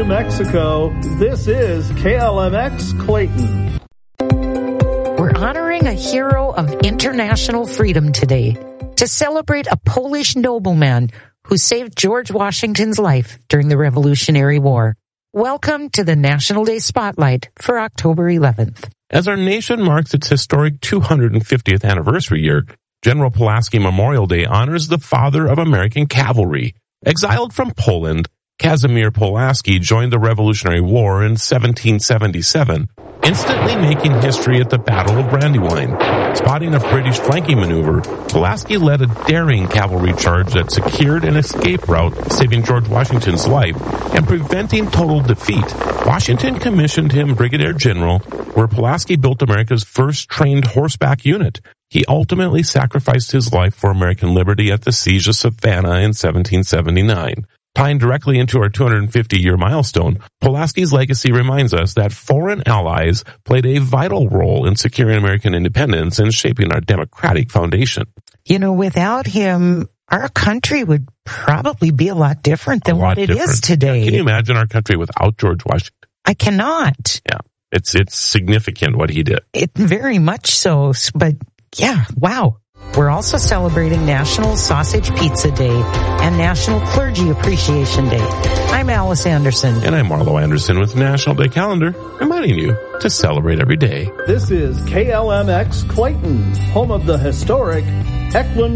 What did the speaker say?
New Mexico, this is KLMX Clayton. We're honoring a hero of international freedom today to celebrate a Polish nobleman who saved George Washington's life during the Revolutionary War. Welcome to the National Day Spotlight for October 11th. As our nation marks its historic 250th anniversary year, General Pulaski Memorial Day honors the father of American cavalry. Exiled from Poland, Casimir Pulaski joined the Revolutionary War in 1777, instantly making history at the Battle of Brandywine. Spotting a British flanking maneuver, Pulaski led a daring cavalry charge that secured an escape route, saving George Washington's life and preventing total defeat. Washington commissioned him brigadier general, where Pulaski built America's first trained horseback unit. He ultimately sacrificed his life for American liberty at the Siege of Savannah in 1779. Tying directly into our 250-year milestone, Pulaski's legacy reminds us that foreign allies played a vital role in securing American independence and shaping our democratic foundation. You know, without him, our country would probably be a lot different than what it is today. Can you imagine our country without George Washington? I cannot. Yeah, it's significant what he did. It very much so, but yeah, wow. We're also celebrating National Sausage Pizza Day and National Clergy Appreciation Day. I'm Alice Anderson. And I'm Marlo Anderson with National Day Calendar, reminding you to celebrate every day. This is KLMX Clayton, home of the historic Eklund